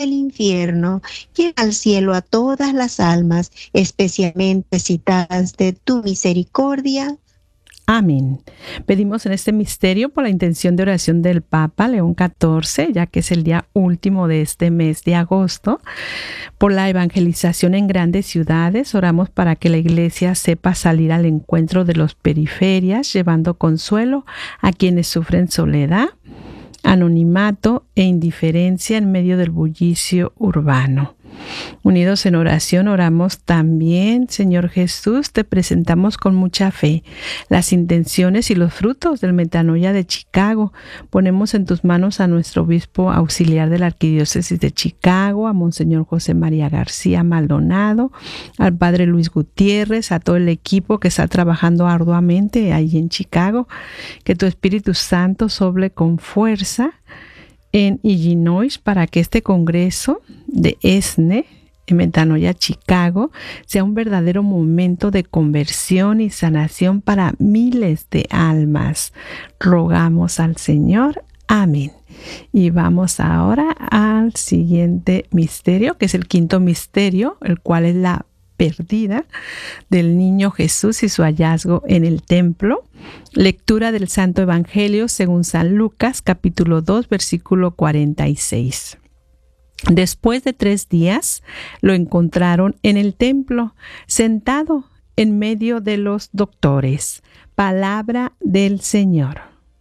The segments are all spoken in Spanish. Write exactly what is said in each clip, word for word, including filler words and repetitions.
del infierno, lleva al cielo a todas las almas, especialmente necesitadas de tu misericordia. Amén. Pedimos en este misterio por la intención de oración del Papa León catorce, ya que es el día último de este mes de agosto, por la evangelización en grandes ciudades. Oramos para que la Iglesia sepa salir al encuentro de los periferias, llevando consuelo a quienes sufren soledad, anonimato e indiferencia en medio del bullicio urbano. Unidos en oración, oramos también, Señor Jesús, te presentamos con mucha fe las intenciones y los frutos del Metanoia de Chicago. Ponemos en tus manos a nuestro obispo auxiliar de la Arquidiócesis de Chicago, a Monseñor José María García Maldonado, al Padre Luis Gutiérrez, a todo el equipo que está trabajando arduamente ahí en Chicago. Que tu Espíritu Santo sople con fuerza en Illinois para que este congreso de E S N E en Metanoia Chicago sea un verdadero momento de conversión y sanación para miles de almas. Rogamos al Señor. Amén. Y vamos ahora al siguiente misterio, que es el quinto misterio, el cual es la perdida del niño Jesús y su hallazgo en el templo. Lectura del Santo Evangelio según San Lucas, capítulo dos, versículo cuarenta y seis. Después de tres días lo encontraron en el templo, sentado en medio de los doctores. Palabra del Señor.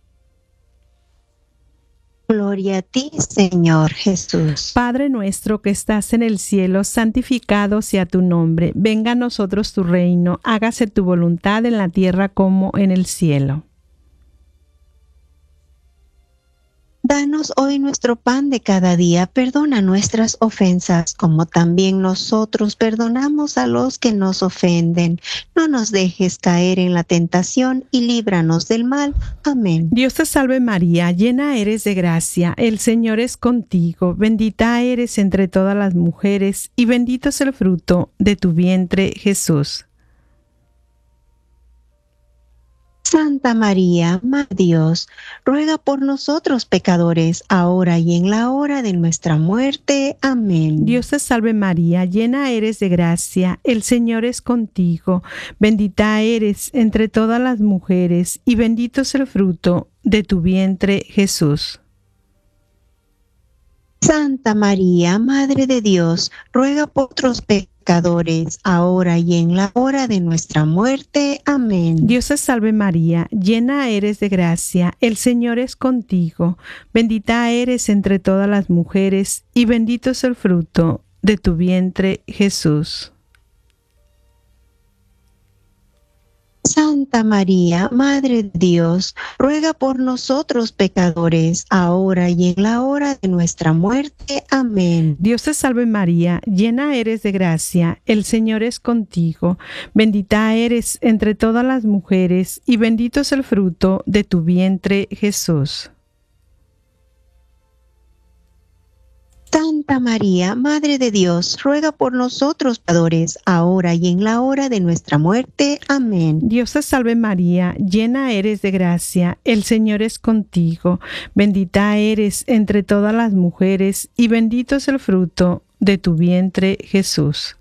Gloria a ti, Señor Jesús. Padre nuestro que estás en el cielo, santificado sea tu nombre. Venga a nosotros tu reino. Hágase tu voluntad en la tierra como en el cielo. Danos hoy nuestro pan de cada día. Perdona nuestras ofensas, como también nosotros perdonamos a los que nos ofenden. No nos dejes caer en la tentación y líbranos del mal. Amén. Dios te salve María, llena eres de gracia. El Señor es contigo. Bendita eres entre todas las mujeres y bendito es el fruto de tu vientre, Jesús. Santa María, Madre de Dios, ruega por nosotros pecadores, ahora y en la hora de nuestra muerte. Amén. Dios te salve María, llena eres de gracia, el Señor es contigo. Bendita eres entre todas las mujeres y bendito es el fruto de tu vientre, Jesús. Santa María, Madre de Dios, ruega por nosotros pecadores, ahora y en la hora de nuestra muerte. Amén. Dios te salve María, llena eres de gracia, el Señor es contigo. Bendita eres entre todas las mujeres y bendito es el fruto de tu vientre, Jesús. Santa María, Madre de Dios, ruega por nosotros pecadores, ahora y en la hora de nuestra muerte. Amén. Dios te salve María, llena eres de gracia, el Señor es contigo. Bendita eres entre todas las mujeres y bendito es el fruto de tu vientre, Jesús. Santa María, Madre de Dios, ruega por nosotros pecadores, ahora y en la hora de nuestra muerte. Amén. Dios te salve María, llena eres de gracia, el Señor es contigo. Bendita eres entre todas las mujeres y bendito es el fruto de tu vientre, Jesús.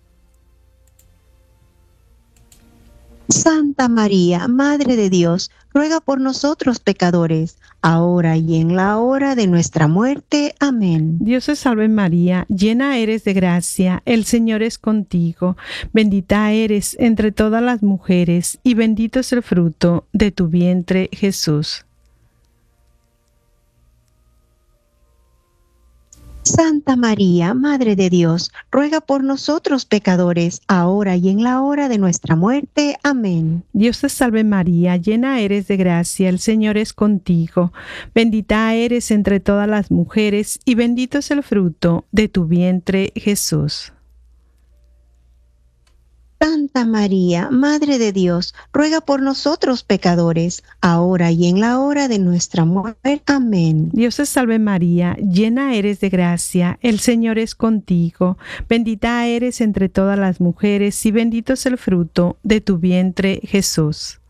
Santa María, Madre de Dios, ruega por nosotros pecadores, ahora y en la hora de nuestra muerte. Amén. Dios te salve María, llena eres de gracia, el Señor es contigo. Bendita eres entre todas las mujeres y bendito es el fruto de tu vientre, Jesús. Santa María, Madre de Dios, ruega por nosotros pecadores, ahora y en la hora de nuestra muerte. Amén. Dios te salve María, llena eres de gracia, el Señor es contigo. Bendita eres entre todas las mujeres y bendito es el fruto de tu vientre, Jesús. Santa María, Madre de Dios, ruega por nosotros pecadores, ahora y en la hora de nuestra muerte. Amén. Dios te salve María, llena eres de gracia, el Señor es contigo. Bendita eres entre todas las mujeres y bendito es el fruto de tu vientre, Jesús.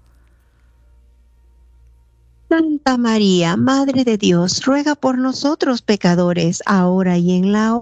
Santa María, Madre de Dios, ruega por nosotros pecadores, ahora y en la hora